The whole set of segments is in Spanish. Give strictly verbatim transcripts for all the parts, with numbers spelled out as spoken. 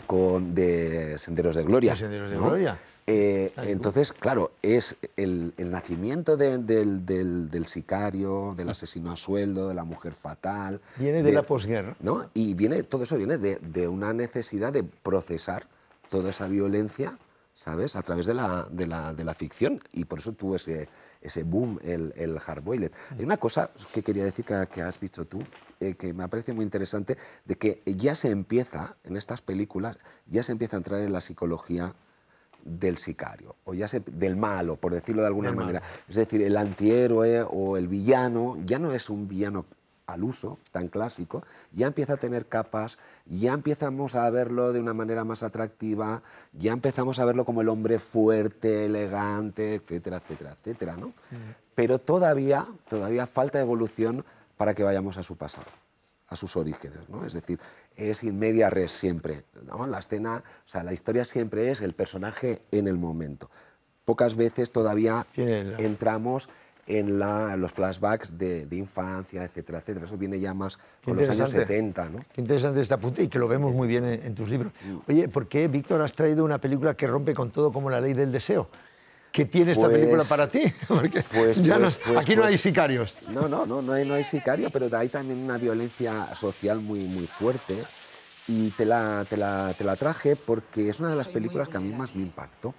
con, de Senderos de Gloria. De Senderos de ¿no? Gloria. Eh, entonces, claro, es el, el nacimiento de, del, del, del sicario, del asesino a sueldo, de la mujer fatal. Viene de, de la posguerra. ¿no? Y viene, todo eso viene de, de una necesidad de procesar toda esa violencia, ¿sabes?, a través de la, de la, de la ficción. Y por eso tuvo ese, ese boom, el, el hard-boiled. Hay una cosa que quería decir que, que has dicho tú, eh, que me parece muy interesante, de que ya se empieza, en estas películas, ya se empieza a entrar en la psicología del sicario, o ya se, del malo, por decirlo de alguna del manera. malo. Es decir, el antihéroe o el villano ya no es un villano al uso, tan clásico, ya empieza a tener capas, ya empezamos a verlo de una manera más atractiva, ya empezamos a verlo como el hombre fuerte, elegante, etcétera, etcétera, etcétera, ¿no? Uh-huh. Pero todavía, todavía falta evolución para que vayamos a su pasado, a sus orígenes, ¿no? Es decir, es in media res siempre, ¿no? La escena, o sea, la historia siempre es el personaje en el momento. Pocas veces todavía la... entramos en la, los flashbacks de, de infancia, etcétera, etcétera. Eso viene ya más con los años setenta, ¿no? Qué interesante este apunte y que lo vemos muy bien en, en tus libros. Oye, ¿por qué, Víctor, has traído una película que rompe con todo como La ley del deseo? ¿Qué tiene esta pues, película para ti? Porque pues, ya pues, no, pues, aquí no pues, hay sicarios. No, no, no, no hay, no hay sicario, pero hay también una violencia social muy, muy fuerte. Y te la, te, la, te la traje porque es una de las películas que a mí más me impactó.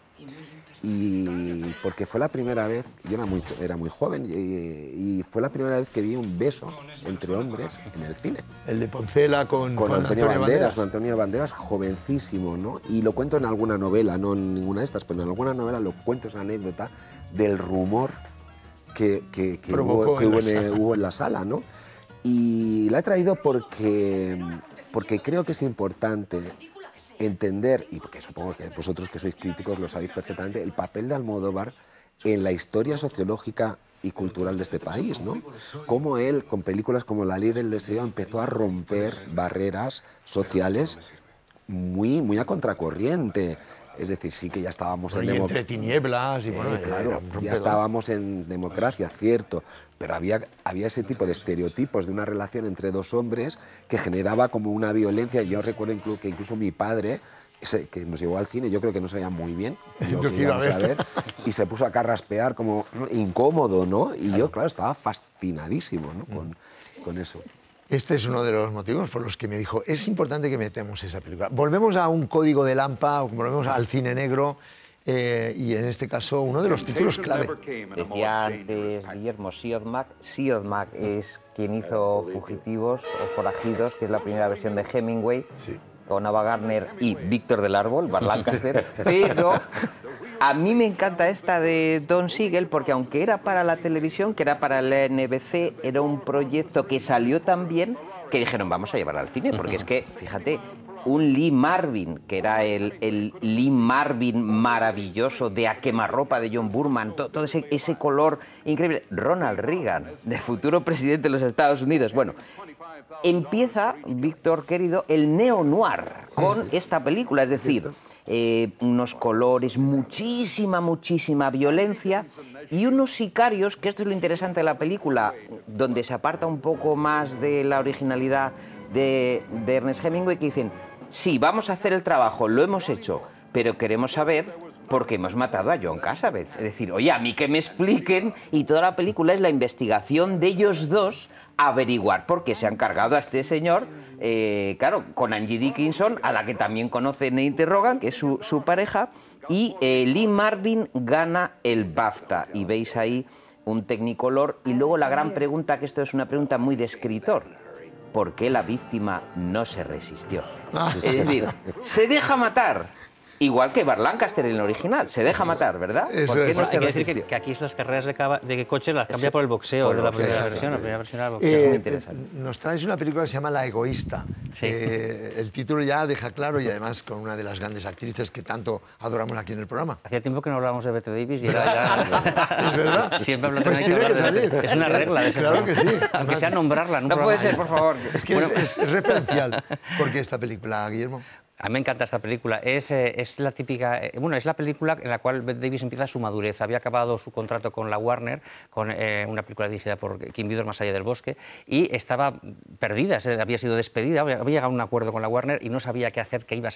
Y porque fue la primera vez, yo era muy, era muy joven, y, y fue la primera vez que vi un beso entre hombres en el cine. El de Poncela con, con, con Antonio, Antonio Banderas, Banderas. Con Antonio Banderas, jovencísimo, ¿no? Y lo cuento en alguna novela, no en ninguna de estas, pero en alguna novela lo cuento, esa anécdota del rumor que, que, que, hubo, que en hubo, en, hubo en la sala, ¿no? Y la he traído porque, porque creo que es importante entender, y porque supongo que vosotros que sois críticos lo sabéis perfectamente, el papel de Almodóvar en la historia sociológica y cultural de este país, ¿no? Cómo él, con películas como La ley del deseo, empezó a romper barreras sociales muy, muy a contracorriente. Es decir, sí que ya estábamos bueno, en... Y entre tinieblas y bueno... Eh, claro, ya estábamos en democracia, cierto, pero había, había ese tipo de estereotipos de una relación entre dos hombres que generaba como una violencia. Yo recuerdo incluso, que incluso mi padre, ese, que nos llevó al cine, yo creo que no sabía muy bien lo que íbamos a ver, y se puso a carraspear como incómodo, ¿no? Y yo, claro, estaba fascinadísimo, ¿no? con, con eso. Este es uno de los motivos por los que me dijo, es importante que metemos esa película. Volvemos a un código de Lampa, volvemos al cine negro, eh, y en este caso uno de los títulos clave. Decía antes Guillermo Siodmak, Siodmak es quien hizo Fugitivos o Forajidos, que es la primera versión de Hemingway, sí, con Ava Gardner y Víctor del Árbol, Burt Lancaster, pero a mí me encanta esta de Don Siegel porque aunque era para la televisión, que era para la N B C, era un proyecto que salió tan bien que dijeron vamos a llevarla al cine, porque es que, fíjate, un Lee Marvin, que era el, el Lee Marvin maravilloso de A quemarropa de John Burman, todo, todo ese, ese color increíble, Ronald Reagan, de futuro presidente de los Estados Unidos, bueno... Empieza, Víctor querido, el neo-noir con sí, sí. esta película, es decir, eh, unos colores, muchísima, muchísima violencia y unos sicarios, que esto es lo interesante de la película, donde se aparta un poco más de la originalidad de, de Ernest Hemingway, que dicen, sí, vamos a hacer el trabajo, lo hemos hecho, pero queremos saber por qué hemos matado a John Cassavetes. Es decir, oye, a mí que me expliquen, y toda la película es la investigación de ellos dos, averiguar por qué se han cargado a este señor, eh, claro, con Angie Dickinson, a la que también conocen e interrogan, que es su, su pareja, y eh, Lee Marvin gana el BAFTA, y veis ahí un Technicolor, y luego la gran pregunta, que esto es una pregunta muy de escritor, ¿por qué la víctima no se resistió? Es decir, se deja matar. Igual que Burt Lancaster en el original, se deja matar, ¿verdad? Eso ¿Por qué es, no hay que decir que, que aquí las carreras de, caba, de coches las cambia por el boxeo, por de la primera boxeo, versión, la primera versión era el boxeo. Eh, es muy interesante. Nos traes una película que se llama La egoísta. Sí. Eh, el título ya deja claro, y además con una de las grandes actrices que tanto adoramos aquí en el programa. Hacía tiempo que no hablábamos de Bette Davis y era ya... ¿Es verdad? Siempre hablamos pues de que hablar de Bette. Es una regla de ese Claro que sí. Aunque Además, sea nombrarla. No puede ser, por favor. Es que bueno, es, es referencial. ¿Por qué esta película, Guillermo? A mí me encanta esta película. Es, eh, es la típica... Eh, bueno, es la película en la cual Bette Davis empieza su madurez. Había acabado su contrato con la Warner, con eh, una película dirigida por Kim Vidor, Más allá del bosque, y estaba perdida. Había sido despedida, había llegado a un acuerdo con la Warner y no sabía qué hacer, qué iba a